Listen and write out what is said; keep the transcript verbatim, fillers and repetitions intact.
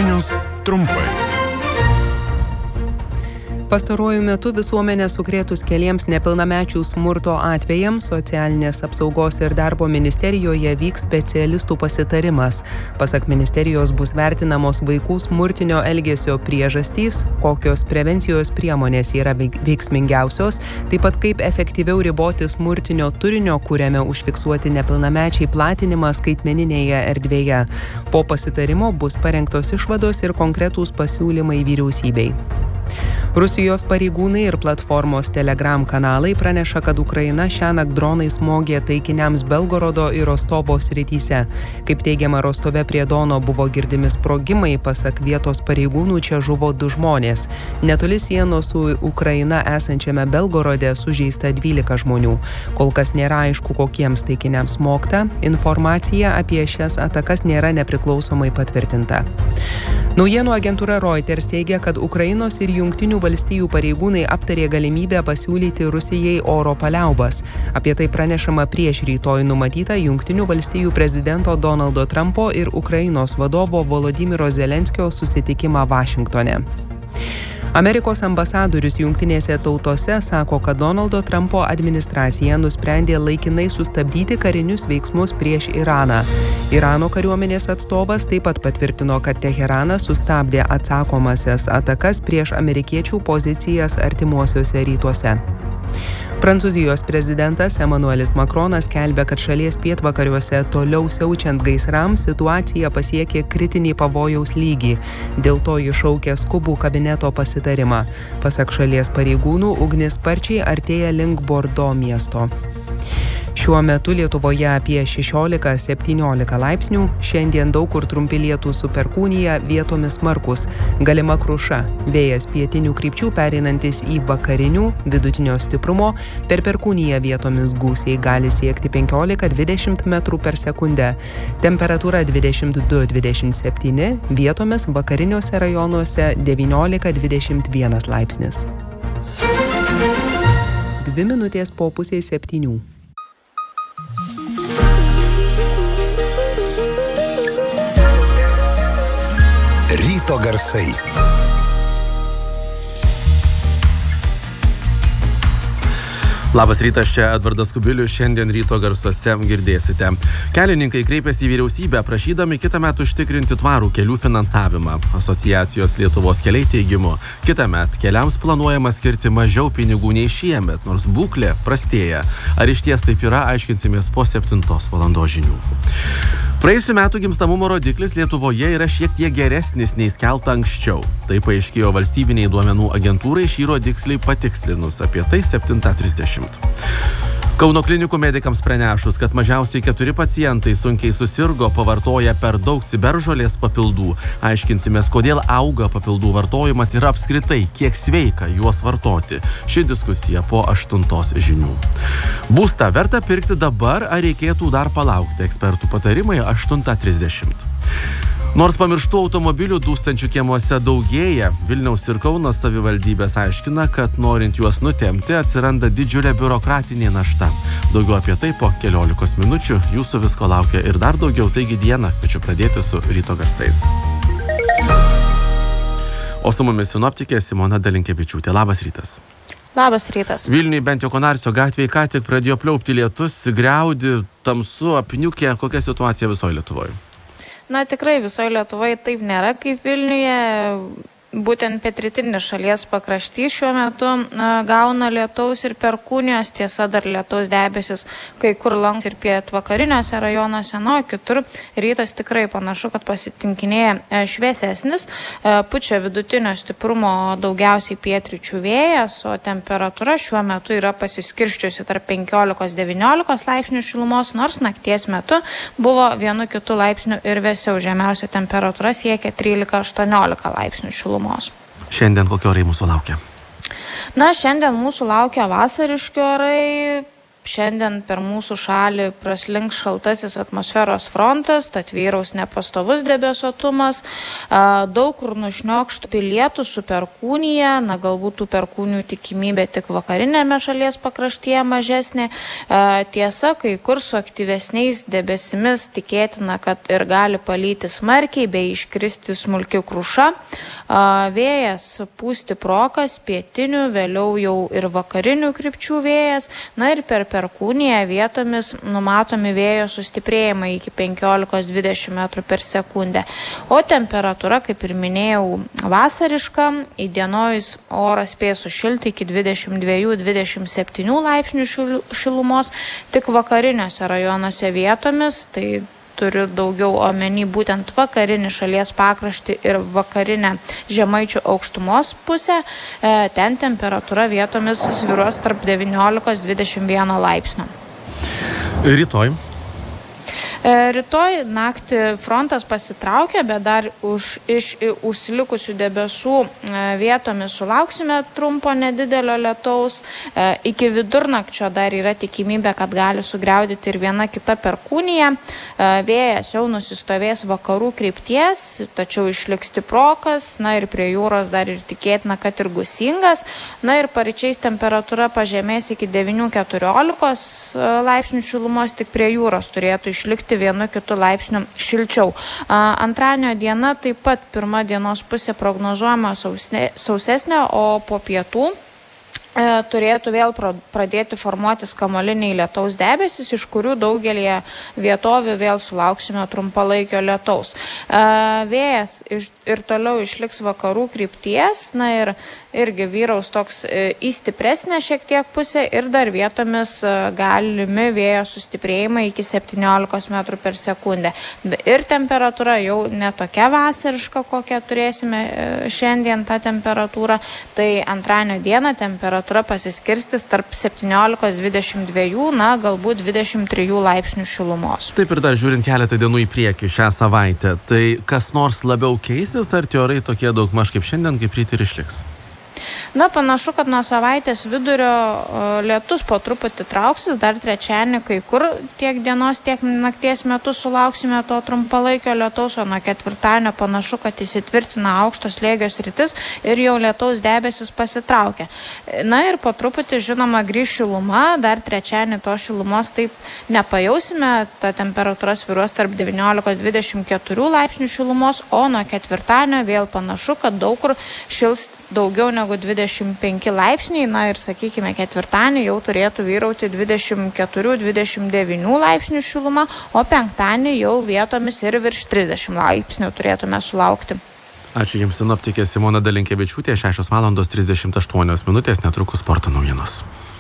Žinios trumpai. Pastaruoju metu visuomenę sukrėtus keliems nepilnamečių smurto atvejams Socialinės apsaugos ir darbo ministerijoje vyks specialistų pasitarimas. Pasak ministerijos bus vertinamos vaikų smurtinio elgesio priežastys, kokios prevencijos priemonės yra veiksmingiausios, taip pat kaip efektyviau riboti smurtinio turinio, kuriame užfiksuoti nepilnamečiai platinimą skaitmeninėje erdvėje. Po pasitarimo bus parengtos išvados ir konkretūs pasiūlymai vyriausybei. Rusijos pareigūnai ir platformos Telegram kanalai praneša, kad Ukraina šiąnakt dronai smogė taikiniams Belgorodo ir Rostovo srityse. Kaip teigiama, Rostove prie Dono buvo girdimi sprogimai, pasak vietos pareigūnų čia žuvo du žmonės. Netoli sienos su Ukraina esančiame Belgorode sužeista dvylika žmonių. Kol kas nėra aišku, kokiems taikiniams smogta. Informacija apie šias atakas nėra nepriklausomai patvirtinta. Naujienų agentūra Reuters teigia, kad Ukrainos ir Jungtinių valstijų pareigūnai aptarė galimybę pasiūlyti Rusijai oro paliaubas. Apie tai pranešama prieš rytoj numatytą Jungtinių valstijų prezidento Donaldo Trumpo ir Ukrainos vadovo Volodymyro Zelenskio susitikimą Vašingtone. Amerikos ambasadorius Jungtinėse tautose sako, kad Donaldo Trumpo administracija nusprendė laikinai sustabdyti karinius veiksmus prieš Iraną. Irano kariuomenės atstovas taip pat patvirtino, kad Teheranas sustabdė atsakomasias atakas prieš amerikiečių pozicijas artimuosiuose rytuose. Prancūzijos prezidentas Emmanuelis Macronas skelbia, kad šalies pietvakariuose toliau siaučiant gaisrams situacija pasiekė kritinį pavojaus lygį. Dėl to jis šaukia skubų kabineto pasitarimą. Pasak šalies pareigūnų, ugnis sparčiai artėja link Bordo miesto. Šiuo metu Lietuvoje apie šešiolika septyniolika laipsnių, šiandien daug kur trumpi lietūs su perkūnija, vietomis smarkus, galima kruša, vėjas pietinių krypčių pereinantis į vakarinių, vidutinio stiprumo, per perkūniją vietomis gūsiai gali siekti penkiolika dvidešimt metrų per sekundę, temperatūra dvidešimt du dvidešimt septyni, vietomis vakariniuose rajonuose devyniolika dvidešimt vienas laipsnis. Dvi minutės po pusės septynių. Ryto garsai. Labas rytas, čia Edvardas Kubilius, šiandien ryto garsuose girdėsite. Kelininkai kreipėsi į vyriausybę, prašydami kitąmet užtikrinti tvarų kelių finansavimą. Asociacijos Lietuvos keliai teigimu, kitąmet keliams planuojama skirti mažiau pinigų nei šiemet, nors būklė prastėja. Ar iš ties taip yra, aiškinsimės po septintos valandos žinių. Praėjusių metų gimstamumo rodiklis Lietuvoje yra šiek tiek geresnis nei skelbta anksčiau. Tai paaiškėjo valstybiniai duomenų agentūrai šį rodiklį patikslinus, apie tai septintą trisdešimt. Kauno klinikų medikams pranešus, kad mažiausiai keturi pacientai sunkiai susirgo, pavartoja per daug ciberžolės papildų. Aiškinsimės, kodėl auga papildų vartojimas ir apskritai, kiek sveika juos vartoti. Ši diskusija po aštuntos žinių. Būstą verta pirkti dabar, ar reikėtų dar palaukti? Ekspertų patarimai aštuntą trisdešimt. Nors pamirštų automobilių dūstančių kiemuose daugėja, Vilniaus ir Kauno savivaldybės aiškina, kad norint juos nutemti atsiranda didžiulė biurokratinė našta. Daugiau apie tai po keliolikos minučių, jūsų visko laukia ir dar daugiau, taigi dieną kviečiu pradėti su ryto garsais. O su mumis sinoptikė Simona Dalinkevičiūtė. Labas rytas. Labas rytas. Vilniui bent jau Konarskio gatvėje ką tik pradėjo pliaupti lietus, griaudi, tamsu, apniukė. Kokia situacija visoje Lietuvoje? Na tikrai visoje Lietuvoje taip nėra kaip Vilniuje. Būtent pietrytinis šalies pakraštys šiuo metu na, gauna lietaus ir perkūnijos, tiesa dar lietaus debesis kai kur lanks ir pietvakariniuose rajonuose, nuo kitur rytas tikrai panašu, kad pasitinkinėja šviesesnis, pučia vidutinio stiprumo daugiausiai pietryčių vėjas, o temperatūra šiuo metu yra pasiskirsčiusi tarp penkiolikos devyniolikos laipsnių šilumos, nors nakties metu buvo vienu kitu laipsniu ir vėsiau, žemiausia temperatūra siekia trylika aštuoniolika laipsnių šilumos. Šiandien kokie orai mūsų laukia? Na, šiandien mūsų laukia vasariški orai, šiandien per mūsų šalį praslinks šaltasis atmosferos frontas, tad vyraus nepastovus debesuotumas, daug kur nušniokštų lietus su perkūnija, na galbūt tų perkūnių tikimybė tik vakarinėme šalies pakraštyje mažesnė. Tiesa, kai kur su aktyvesniais debesimis tikėtina, kad ir gali palyti smarkiai bei iškristi smulki kruša. Vėjas pūsti prokas, pietinių, vėliau jau ir vakarinių krypčių vėjas, na ir per perkūniją vietomis numatomi vėjo sustiprėjimai iki penkiolikos dvidešimt metrų per sekundę. O temperatūra, kaip ir minėjau, vasariška, įdienojus oras spės sušilti iki dvidešimt dviejų dvidešimt septynių laipsnių šilumos, tik vakariniuose rajonuose vietomis, tai turiu daugiau omeny būtent vakarinį šalies pakraštį ir vakarinę Žemaičių aukštumos pusę. Ten temperatūra vietomis svyruos tarp devyniolikos dvidešimt vieno laipsnio. Rytoj. Rytoj naktį frontas pasitraukia, bet dar už, iš užsilikusių debesų vietomis sulauksime trumpo nedidelio lietaus. Iki vidurnakčio dar yra tikimybė, kad gali sugriaudyti ir viena kita perkūnija. Vėjas jau nusistovės vakarų krypties, tačiau išliks stiprokas, na ir prie jūros dar ir tikėtina, kad ir gūsingas. Na ir paryčiais temperatūra pažemės iki devynių keturiolikos laipsnių šilumos, tik prie jūros turėtų išlikti vienu kitu laipsniu šilčiau. Antradienio diena taip pat pirma dienos pusė prognozuojama sausesnė, o po pietų turėtų vėl pradėti formuotis kamuoliniai lietaus debesis, iš kurių daugelį vietovių vėl sulauksime trumpalaikio lietaus. Vėjas ir toliau išliks vakarų krypties, na ir irgi vyraus toks įstipresnė šiek tiek pusė ir dar vietomis galimi vėjo sustiprėjimai iki septyniolikos metrų per sekundę. Ir temperatūra jau netokia vasariška, kokią turėsime šiandien tą temperatūrą, tai antradienio dieną temperatūra pasiskirstis tarp septyniolikos dvidešimt dviejų, na galbūt dvidešimt trijų laipsnių šilumos. Taip ir dar žiūrint keletą dienų į priekį šią savaitę, tai kas nors labiau keisis, ar tie orai tokie daugmaž kaip šiandien, kaip ryt ir išliks? Na, panašu, kad nuo savaitės vidurio lietus po truputį trauksis, dar trečiadienį kai kur tiek dienos, tiek nakties metu sulauksime to trumpalaikio lietaus, o nuo ketvirtadienio panašu, kad įsitvirtina aukštos slėgio sritis ir jau lietaus debesis pasitraukia. Na ir po truputį, žinoma, grįš šiluma, dar trečiadienį to šilumos taip nepajausime, ta temperatūra svyruos tarp devyniolikos dvidešimt keturių laipsnių šilumos, o nuo ketvirtadienio vėl panašu, kad daug kur šils daugiau negu dvidešimt penki laipsniai, na ir sakykime ketvirtadienį jau turėtų vyrauti dvidešimt keturių dvidešimt devynių laipsnių šiluma, o penktadienį jau vietomis ir virš trisdešimt laipsnių turėtume sulaukti. Ačiū Jums, sinoptikė Simona Dalinkevičiūtė, šešios valandos trisdešimt aštuonios minutės, netrukus sporto naujienos.